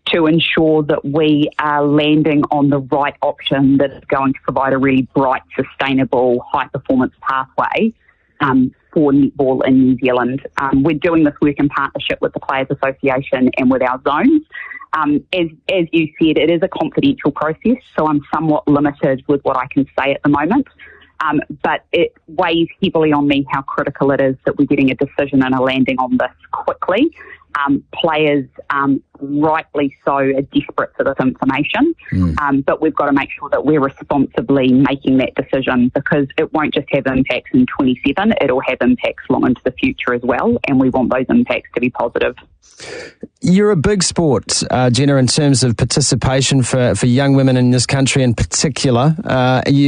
to ensure that we are landing on the right option that is going to provide a really bright, sustainable, high-performance pathway for netball in New Zealand. We're doing this work in partnership with the Players Association and with our zones. As you said, it is a confidential process, so I'm somewhat limited with what I can say at the moment. But it weighs heavily on me how critical it is that we're getting a decision and a landing on this quickly. Players, rightly so, are desperate for this information, but we've got to make sure that we're responsibly making that decision, because it won't just have impacts in 27, it'll have impacts long into the future as well, and we want those impacts to be positive. You're a big sport, Jenna, in terms of participation for young women in this country in particular.